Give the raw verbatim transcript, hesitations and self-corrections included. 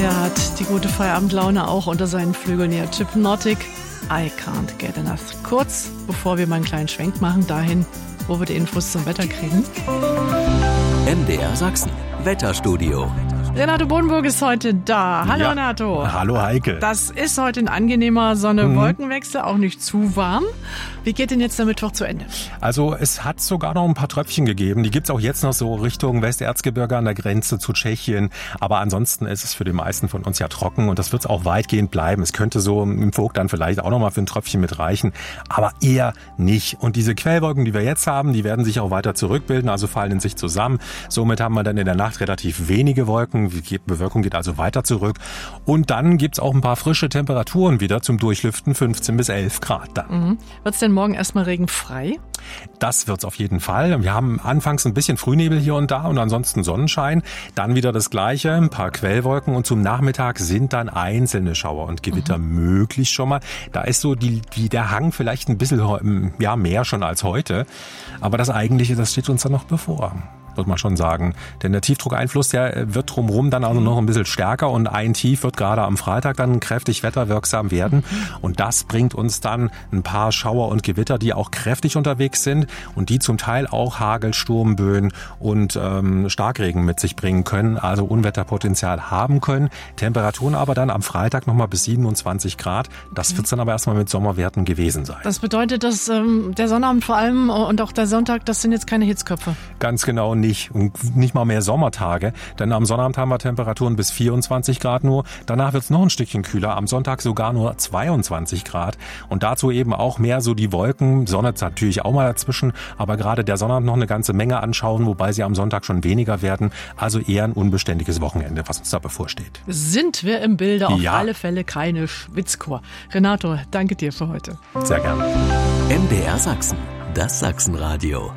der hat die gute Feierabendlaune auch unter seinen Flügeln. Ja, Chip Nordic, I can't get enough. Kurz, bevor wir mal einen kleinen Schwenk machen, dahin, wo wir die Infos zum Wetter kriegen. M D R Sachsen, Wetterstudio. Renato Bodenburg ist heute da. Hallo ja. Renato. Hallo Heike. Das ist heute ein angenehmer Sonne-Wolkenwechsel, auch nicht zu warm. Wie geht denn jetzt der Mittwoch zu Ende? Also es hat sogar noch ein paar Tröpfchen gegeben. Die gibt's auch jetzt noch so Richtung Westerzgebirge an der Grenze zu Tschechien. Aber ansonsten ist es für die meisten von uns ja trocken und das wird's auch weitgehend bleiben. Es könnte so im Vogt dann vielleicht auch noch mal für ein Tröpfchen mit reichen, aber eher nicht. Und diese Quellwolken, die wir jetzt haben, die werden sich auch weiter zurückbilden, also fallen in sich zusammen. Somit haben wir dann in der Nacht relativ wenige Wolken. Die Bewölkung geht also weiter zurück. Und dann gibt's auch ein paar frische Temperaturen wieder zum Durchlüften, fünfzehn bis elf Grad dann. Mhm. Wird's denn morgen erstmal regenfrei? Das wird's auf jeden Fall. Wir haben anfangs ein bisschen Frühnebel hier und da und ansonsten Sonnenschein. Dann wieder das Gleiche, ein paar Quellwolken und zum Nachmittag sind dann einzelne Schauer und Gewitter mhm. möglich schon mal. Da ist so die, die, der Hang vielleicht ein bisschen ja, mehr schon als heute. Aber das Eigentliche, das steht uns dann noch bevor. Würde man schon sagen. Denn der Tiefdruckeinfluss, der wird drumherum dann auch noch ein bisschen stärker und ein Tief wird gerade am Freitag dann kräftig wetterwirksam werden. Und das bringt uns dann ein paar Schauer und Gewitter, die auch kräftig unterwegs sind und die zum Teil auch Hagel, Sturmböen und ähm, Starkregen mit sich bringen können, also Unwetterpotenzial haben können. Temperaturen aber dann am Freitag nochmal bis siebenundzwanzig Grad. Das wird dann aber erstmal mit Sommerwerten gewesen sein. Das bedeutet, dass ähm, der Sonnabend vor allem und auch der Sonntag, das sind jetzt keine Hitzköpfe. Ganz genau nicht. Und nicht mal mehr Sommertage, denn am Sonnabend haben wir Temperaturen bis vierundzwanzig Grad nur. Danach wird es noch ein Stückchen kühler, am Sonntag sogar nur zweiundzwanzig Grad. Und dazu eben auch mehr so die Wolken, Sonne natürlich auch mal dazwischen, aber gerade der Sonnabend noch eine ganze Menge anschauen, wobei sie am Sonntag schon weniger werden. Also eher ein unbeständiges Wochenende, was uns da bevorsteht. Sind wir im Bilde, auf ja. alle Fälle keine Schwitzkur. Renato, danke dir für heute. Sehr gerne. M D R Sachsen, das Sachsenradio.